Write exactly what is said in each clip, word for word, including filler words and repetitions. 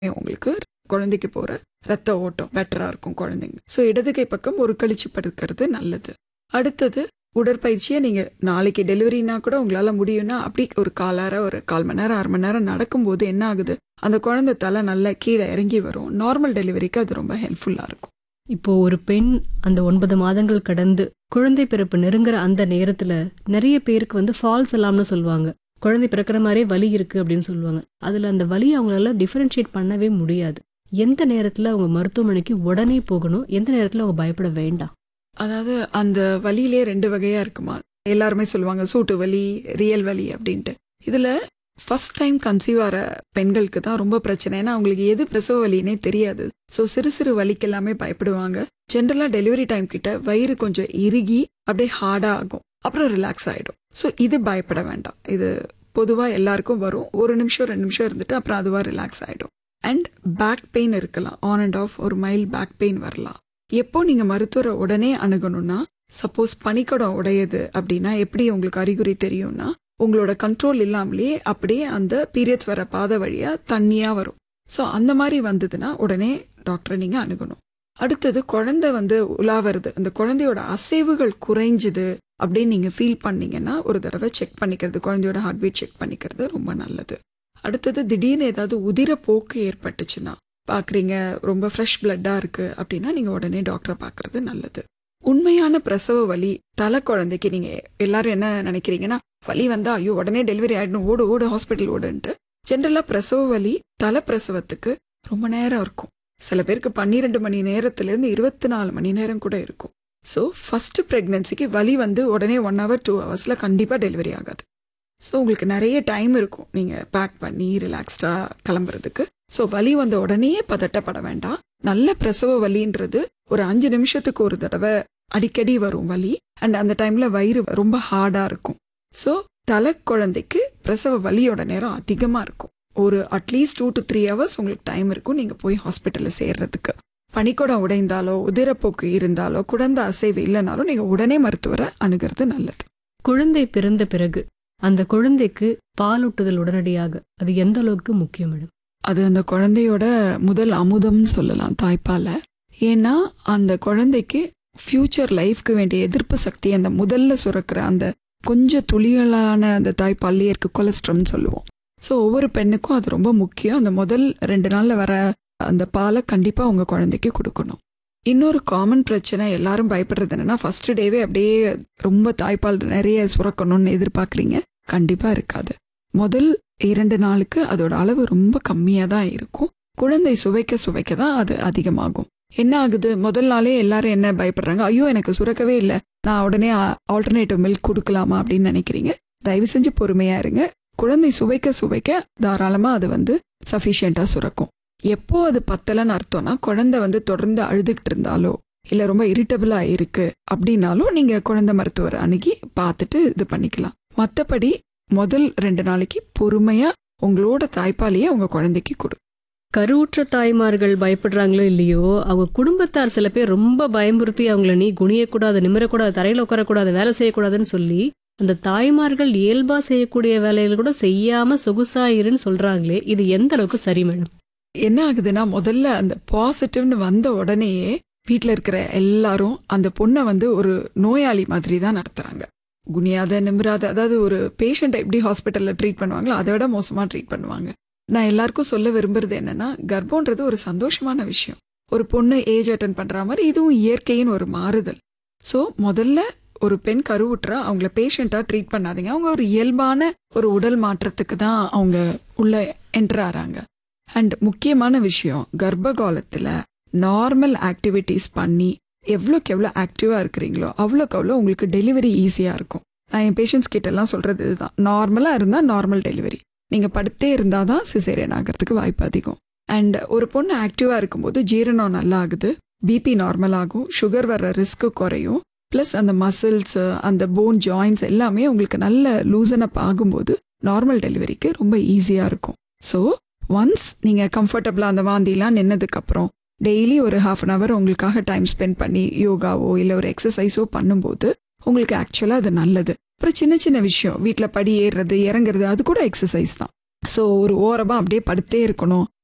உங்களுக்கு குழந்தைக்கு போற ரத்த ஓட்டம் பெட்டரா இருக்கும் குழந்தைங்க. ஸோ இடது கை பக்கம் ஒரு கழிச்சு படுக்கிறது நல்லது. அடுத்தது உடற்பயிற்சியை நீங்க நாளைக்கு டெலிவரினா கூட உங்களால முடியும்னா அப்படி ஒரு காலார ஒரு கால் மணி நேரம் அரை மணி நேரம் நடக்கும்போது என்ன ஆகுது, அந்த குழந்தை தலை நல்லா கீழே இறங்கி வரும். நார்மல் டெலிவரிக்கு அது ரொம்ப ஹெல்ப்ஃபுல்லா இருக்கும். இப்போ ஒரு பெண் அந்த ஒன்பது மாதங்கள் கடந்து குழந்தை பிறப்பு நெருங்குற அந்த நேரத்துல நிறைய பேருக்கு வந்து ஃபால்ஸ் அலாம்னு சொல்லுவாங்க. குழந்தை பிறக்கிற மாதிரியே வலி இருக்கு அப்படின்னு சொல்லுவாங்க. அதுல அந்த வலியை அவங்களால டிஃபரன்ஷியேட் பண்ணவே முடியாது. எந்த நேரத்துல அவங்க மருத்துவமனைக்கு உடனே போகணும், எந்த நேரத்துல அவங்க பயப்பட வேண்டாம்? அதாவது அந்த வலியிலே ரெண்டு வகையா இருக்குமா. எல்லாருமே சொல்லுவாங்க சூட்டு வலி, ரியல் வலி அப்படின்ட்டு. இதுல ஃபர்ஸ்ட் டைம் கன்சீவ் ஆகிற பெண்களுக்கு தான் ரொம்ப பிரச்சனை. ஏன்னா அவங்களுக்கு எது பிரசவ வலினே தெரியாது. ஸோ சிறு சிறு வலிக்கு எல்லாமே பயப்படுவாங்க. ஜென்ரலா டெலிவரி டைம் கிட்ட வயிறு கொஞ்சம் இறுகி அப்படியே ஹார்டா ஆகும், அப்புறம் ரிலாக்ஸ் ஆயிடும். ஸோ இது பயப்பட வேண்டாம். இது பொதுவா எல்லாருக்கும் வரும். ஒரு நிமிஷம் ரெண்டு நிமிஷம் இருந்துட்டு அப்புறம் அதுவா ரிலாக்ஸ் ஆயிடும். அண்ட் பேக் பெயின் இருக்கலாம், ஆன் அண்ட் ஆஃப் ஒரு மைல்ட் பேக் பெயின் வரலாம். எப்போ நீங்க மருத்துவரை உடனே அணுகணும்னா, சப்போஸ் பனிக்குடம் உடையுது அப்படின்னா எப்படி உங்களுக்கு அறிகுறி தெரியும்னா, உங்களோட கண்ட்ரோல் இல்லாமலேயே அப்படியே அந்த பீரியட்ஸ் வர பாதை வழியா தண்ணியா வரும். ஸோ அந்த மாதிரி வந்ததுன்னா உடனே டாக்டரை நீங்க அணுகணும். அடுத்தது குழந்தை வந்து உலாவருது, அந்த குழந்தையோட அசைவுகள் குறைஞ்சுது அப்படின்னு நீங்க ஃபீல் பண்ணீங்கன்னா ஒரு தடவை செக் பண்ணிக்கிறது, குழந்தையோட ஹார்ட் பீட் செக் பண்ணிக்கிறது ரொம்ப நல்லது. அடுத்தது திடீர்னு ஏதாவது உதிர போக்கு ஏற்பட்டுச்சுன்னா பாக்குறீங்க, ரொம்ப ஃப்ரெஷ் பிளட்டா இருக்கு அப்படின்னா நீங்க உடனே டாக்டரை பார்க்கறது நல்லது. உண்மையான பிரசவ வலி தலை குழந்தைக்கு நீங்க எல்லாரும் என்ன நினைக்கிறீங்கன்னா, வலி வந்தா ஐயோ உடனே டெலிவரி ஆயிடணும், ஓடு ஓடு ஹாஸ்பிட்டல் ஓடுன்ட்டு. ஜென்ரலா பிரசவ வலி தலை பிரசவத்துக்கு ரொம்ப நேரம் இருக்கும். சில பேருக்கு பன்னிரெண்டு மணி நேரத்துல இருந்து இருபத்தி நாலு மணி நேரம் கூட இருக்கும். ஸோ ஃபர்ஸ்ட் பிரெக்னன்சிக்கு வலி வந்து உடனே ஒன் ஹவர் டூ ஹவர்ஸ்ல கண்டிப்பா டெலிவரி ஆகாது. ஸோ உங்களுக்கு நிறைய டைம் இருக்கும் நீங்க பேக் பண்ணி ரிலாக்ஸ்டா கிளம்புறதுக்கு. ஸோ வலி வந்த உடனே பதட்டப்பட வேண்டாம். நல்ல பிரசவ வலின்றது ஒரு அஞ்சு நிமிஷத்துக்கு ஒரு தடவை அடிக்கடி வரும் வலி. அண்ட் அந்த டைம்ல வயிறு ரொம்ப ஹார்டா இருக்கும். ஸோ தலை குழந்தைக்கு பிரசவ வலியோட நேரம் அதிகமா இருக்கும். ஒரு at least two to three hours உங்களுக்கு டைம் இருக்கும் நீங்க போய் ஹாஸ்பிட்டல்ல சேர்றதுக்கு. பனிக்குடம் உடைந்தாலோ உதிரப்போக்கு இருந்தாலோ குழந்தை அசைவு இல்லைனாலும் நீங்க உடனே மருத்துவரை அணுகிறது நல்லது. குழந்தை பிறந்த பிறகு அந்த குழந்தைக்கு பாலூட்டுதல் உடனடியாக அது எந்த அளவுக்கு முக்கியம்? அது அந்த குழந்தையோட முதல் அமுதம்னு சொல்லலாம் தாய்ப்பால. ஏன்னா அந்த குழந்தைக்கு ஃபியூச்சர் லைஃப்க்கு வேண்டிய எதிர்ப்பு சக்தி அந்த முதல்ல சுரக்கிற அந்த கொஞ்சம் துளிகளான அந்த தாய்ப்பால்லையே இருக்கு, கொலஸ்ட்ரம்னு சொல்லுவோம். ஸோ ஒவ்வொரு பெண்ணுக்கும் அது ரொம்ப முக்கியம். அந்த முதல் ரெண்டு நாள்ல வர அந்த பாலை கண்டிப்பா உங்க குழந்தைக்கு கொடுக்கணும். இன்னொரு காமன் பிரச்சனை எல்லாரும் பயப்படுறது என்னன்னா, ஃபர்ஸ்ட் டேவே அப்படியே ரொம்ப தாய்ப்பால் நிறைய சுரக்கணும்னு எதிர்பார்க்குறீங்க. கண்டிப்பா இருக்காது. முதல் இரண்டு நாளுக்கு அதோட அளவு ரொம்ப கம்மியா தான் இருக்கும். குழந்தை சுவைக்க சுவைக்க தான் அது அதிகமாகும். என்ன ஆகுது, முதல் நாளே எல்லாரும் என்ன பயப்படுறாங்க, ஐயோ எனக்கு சுரக்கவே இல்லை, நான் உடனே ஆல்டர்னேட்டிவ் மில்க் கொடுக்கலாமா அப்படின்னு நினைக்கிறீங்க. தயவு செஞ்சு பொறுமையா இருங்க. குழந்தை சுவைக்க சுவைக்க தாராளமா அது வந்து சஃபிஷியண்டா சுரக்கும். எப்போ அது பத்தலன்னு அர்த்தம்னா, குழந்தை வந்து தொடர்ந்து அழுதுகிட்டு இருந்தாலோ இல்ல ரொம்ப இரிட்டபிளா இருக்கு அப்படின்னாலும் நீங்க குழந்தை மருத்துவரை அணுகி பார்த்துட்டு இது பண்ணிக்கலாம். மற்றபடி முதல் ரெண்டு நாளைக்கு பொறுமையா உங்களோட தாய்ப்பாலையே உங்க குழந்தைக்கு கொடு. கருவுற்ற தாய்மார்கள் பயப்படுறாங்களோ இல்லையோ, அவங்க குடும்பத்தார் சில பேர் ரொம்ப பயமுறுத்தி அவங்கள நீ குனியக்கூடாது, நிமிரக்கூடாது, தரையில உட்காரக்கூடாது, வேலை செய்யக்கூடாதுன்னு சொல்லி அந்த தாய்மார்கள் இயல்பா செய்யக்கூடிய வேலைகள் கூட செய்யாம சொகுசாயிருன்னு சொல்றாங்களே, இது எந்த அளவுக்கு சரி மேடம்? என்ன ஆகுதுன்னா, முதல்ல அந்த பாசிட்டிவ்னு வந்த உடனேயே வீட்டுல இருக்கிற எல்லாரும் அந்த பொண்ணை வந்து ஒரு நோயாளி மாதிரி தான் நடத்துறாங்க. குனியாத நிமிராத, அதாவது ஒரு பேஷண்ட்டை எப்படி ஹாஸ்பிட்டல்ல ட்ரீட் பண்ணுவாங்களோ அதை விட மோசமா ட்ரீட் பண்ணுவாங்க. நான் எல்லாருக்கும் சொல்ல விரும்புறது என்னன்னா, கர்ப்பம்ன்றது ஒரு சந்தோஷமான விஷயம். ஒரு பொண்ணு ஏஜ் அட்டன் பண்ற மாதிரி இதுவும் இயற்கையின் ஒரு மாறுதல். ஸோ முதல்ல ஒரு பெண் கருவுற்றா அவங்கள பேஷண்டா ட்ரீட் பண்ணாதீங்க. அவங்க ஒரு இயல்பான ஒரு உடல் மாற்றத்துக்கு தான் அவங்க உள்ள என்டர் ஆறாங்க. அண்ட் முக்கியமான விஷயம், கர்ப்ப காலத்துல நார்மல் ஆக்டிவிட்டிஸ் பண்ணி எவ்வளோக்கு எவ்வளோ ஆக்டிவா இருக்கிறீங்களோ அவ்வளோக்கு அவ்வளோ உங்களுக்கு டெலிவரி ஈஸியா இருக்கும். நான் என் பேஷண்ட்ஸ் கிட்ட எல்லாம் சொல்றது இதுதான், நார்மலா இருந்தா நார்மல் டெலிவரி, நீங்க படுத்தே இருந்தாதான் சிசேரியன் ஆகிறதுக்கு வாய்ப்பு அதிகம். அண்ட் ஒரு பொண்ணு ஆக்டிவா இருக்கும்போது ஜீரணம் நல்லா ஆகுது, பிபி நார்மல் ஆகும், சுகர் வர்ற ரிஸ்க் குறையும். பிளஸ் அந்த மசில்ஸ், அந்த போன் ஜாயின்ஸ் எல்லாமே உங்களுக்கு நல்ல லூசன் அப் ஆகும்போது நார்மல் டெலிவரிக்கு ரொம்ப ஈஸியா இருக்கும். ஸோ ஒன்ஸ் நீங்க கம்ஃபர்டபுளா அந்த வாந்திலாம் நின்னதுக்கு அப்புறம் டெய்லி ஒரு ஹாஃப் அன் அவர் உங்களுக்காக டைம் ஸ்பெண்ட் பண்ணி யோகாவோ இல்லை ஒரு எக்ஸசைஸோ பண்ணும்போது உங்களுக்கு ஆக்சுவலா அது நல்லது. அப்புறம் சின்ன சின்ன விஷயம், வீட்டில் படி ஏறுறது இறங்குறது, அது கூட எக்ஸசைஸ் தான். ஸோ ஒரு ஓரமாக அப்படியே படுத்தே இருக்கணும்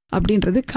அப்படின்றது